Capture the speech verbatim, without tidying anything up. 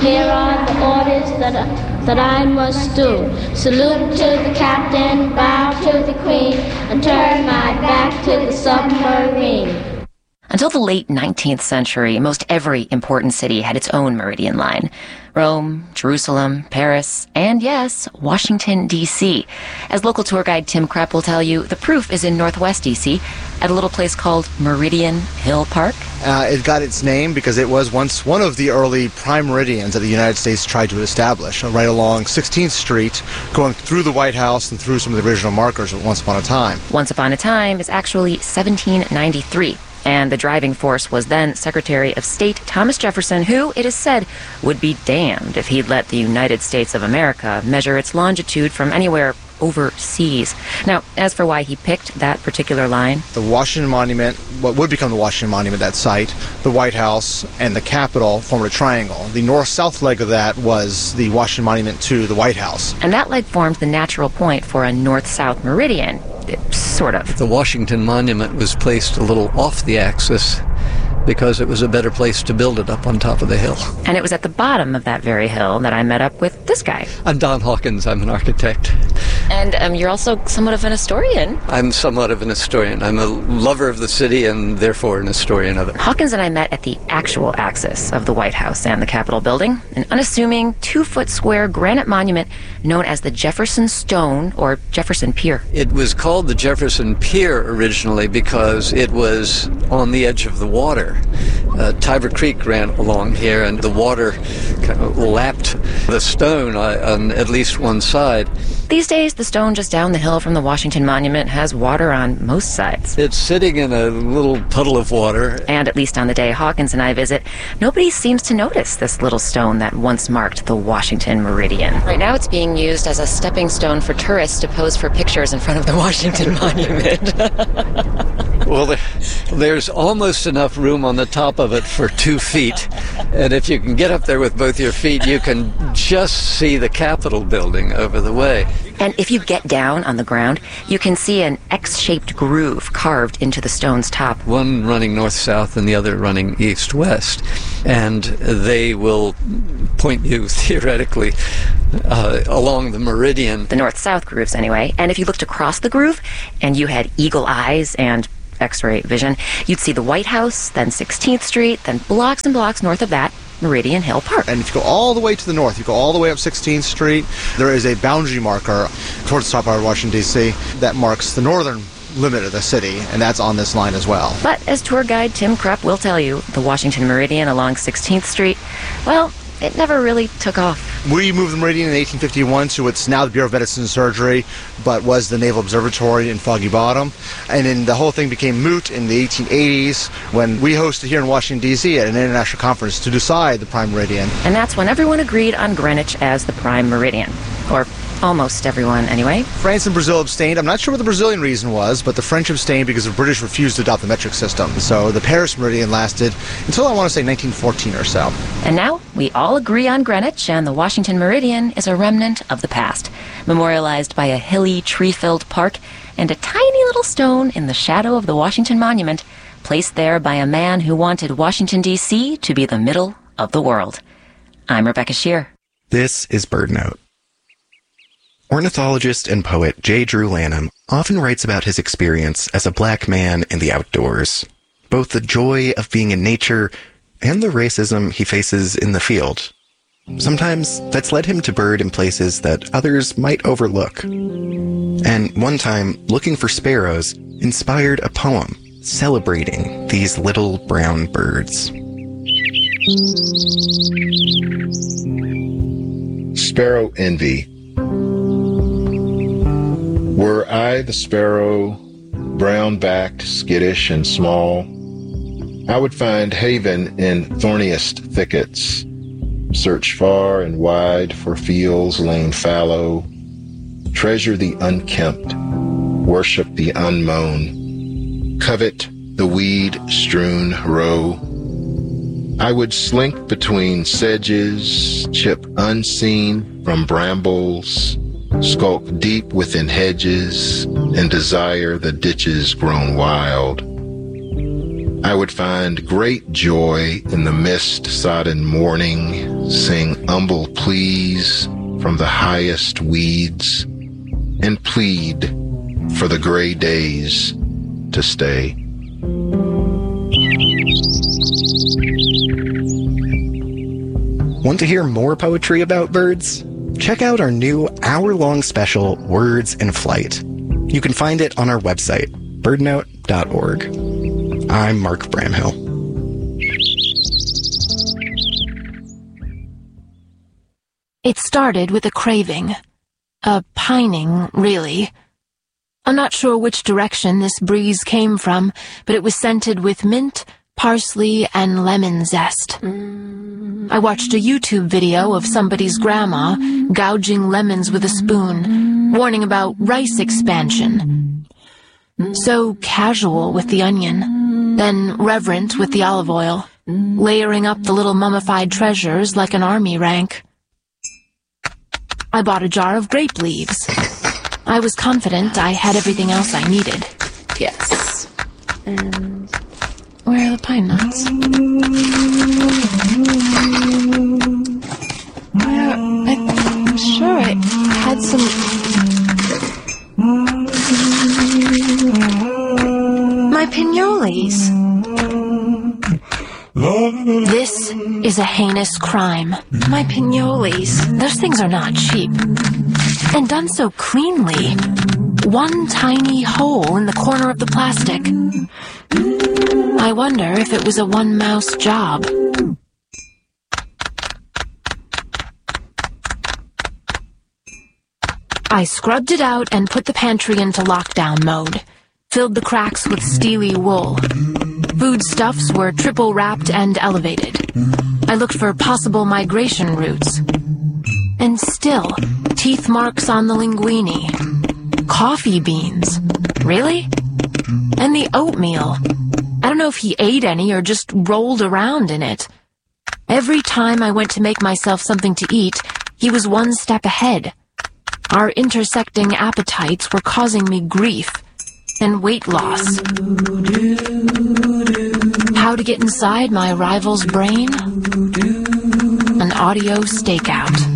Here are the orders that, uh, that I must do. Salute to the captain, bow to the queen, and turn my back to the submarine. Until the late nineteenth century, most every important city had its own meridian line. Rome, Jerusalem, Paris, and yes, Washington, D C As local tour guide Tim Krepp will tell you, the proof is in Northwest D C at a little place called Meridian Hill Park. Uh, it got its name because it was once one of the early prime meridians that the United States tried to establish, uh, right along sixteenth Street, going through the White House and through some of the original markers of Once Upon a Time. Once Upon a Time is actually seventeen ninety-three. And the driving force was then Secretary of State Thomas Jefferson, who, it is said, would be damned if he'd let the United States of America measure its longitude from anywhere overseas. Now, as for why he picked that particular line, the Washington Monument, what would become the Washington Monument, that site, the White House, and the Capitol formed a triangle. The north-south leg of that was the Washington Monument to the White House. And that leg formed the natural point for a north-south meridian. Sort of. The Washington Monument was placed a little off the axis because it was a better place to build it up on top of the hill. And it was at the bottom of that very hill that I met up with this guy. I'm Don Hawkins. I'm an architect. And um, you're also somewhat of an historian. I'm somewhat of an historian. I'm a lover of the city and therefore an historian of it. Hawkins and I met at the actual axis of the White House and the Capitol building, an unassuming two-foot square granite monument known as the Jefferson Stone or Jefferson Pier. It was called the Jefferson Pier originally because it was on the edge of the water. Uh, Tiber Creek ran along here, and the water kind of lapped the stone on at least one side. These days, the stone just down the hill from the Washington Monument has water on most sides. It's sitting in a little puddle of water. And at least on the day Hawkins and I visit, nobody seems to notice this little stone that once marked the Washington Meridian. Right now, it's being used as a stepping stone for tourists to pose for pictures in front of the Washington Monument. Well, there, there's almost enough room on the top of it for two feet. And if you can get up there with both your feet, you can just see the Capitol building over the way. And if you get down on the ground, you can see an X-shaped groove carved into the stone's top. One running north-south and the other running east-west. And they will point you, theoretically, uh, along the meridian. The north-south grooves, anyway. And if you looked across the groove and you had eagle eyes and X-ray vision, you'd see the White House, then sixteenth Street, then blocks and blocks north of that, Meridian Hill Park. And if you go all the way to the north, you go all the way up sixteenth Street, there is a boundary marker towards the top part of Washington, D C that marks the northern limit of the city, and that's on this line as well. But as tour guide Tim Krepp will tell you, the Washington Meridian along sixteenth Street, well, it never really took off. We moved the Meridian in eighteen fifty-one to what's now the Bureau of Medicine and Surgery, but was the Naval Observatory in Foggy Bottom. And then the whole thing became moot in the eighteen eighties when we hosted here in Washington, D C at an international conference to decide the prime meridian. And that's when everyone agreed on Greenwich as the prime meridian. Or almost everyone, anyway. France and Brazil abstained. I'm not sure what the Brazilian reason was, but the French abstained because the British refused to adopt the metric system. So the Paris meridian lasted until, I want to say, nineteen fourteen or so. And now we all agree on Greenwich, and the Washington Meridian is a remnant of the past, memorialized by a hilly, tree-filled park and a tiny little stone in the shadow of the Washington Monument, placed there by a man who wanted Washington, D C to be the middle of the world. I'm Rebecca Shear. This is BirdNote. Ornithologist and poet J. Drew Lanham often writes about his experience as a black man in the outdoors, both the joy of being in nature and the racism he faces in the field. Sometimes that's led him to bird in places that others might overlook. And one time, looking for sparrows inspired a poem celebrating these little brown birds. Sparrow Envy. Were I the sparrow, brown-backed, skittish, and small, I would find haven in thorniest thickets, search far and wide for fields lain fallow, treasure the unkempt, worship the unmown, covet the weed-strewn row. I would slink between sedges, chip unseen from brambles, skulk deep within hedges, and desire the ditches grown wild. I would find great joy in the mist-sodden morning, sing humble pleas from the highest weeds, and plead for the gray days to stay. Want to hear more poetry about birds? Check out our new hour-long special, Words in Flight. You can find it on our website, birdnote dot org. I'm Mark Bramhill. It started with a craving. A pining, really. I'm not sure which direction this breeze came from, but it was scented with mint, parsley, and lemon zest. I watched a YouTube video of somebody's grandma gouging lemons with a spoon, warning about rice expansion. So casual with the onion, then reverent with the olive oil, layering up the little mummified treasures like an army rank. I bought a jar of grape leaves. I was confident I had everything else I needed. Yes. And where are the pine nuts? Where? I'm sure I had some... My pinoles. This is a heinous crime. My pinoles. Those things are not cheap. And done so cleanly. One tiny hole in the corner of the plastic. I wonder if it was a one-mouse job. I scrubbed it out and put the pantry into lockdown mode. Filled the cracks with steely wool. Foodstuffs were triple-wrapped and elevated. I looked for possible migration routes. And still, teeth marks on the linguine. Coffee beans. Really? And the oatmeal. I don't know if he ate any or just rolled around in it. Every time I went to make myself something to eat, he was one step ahead. Our intersecting appetites were causing me grief and weight loss. How to get inside my rival's brain? An audio stakeout.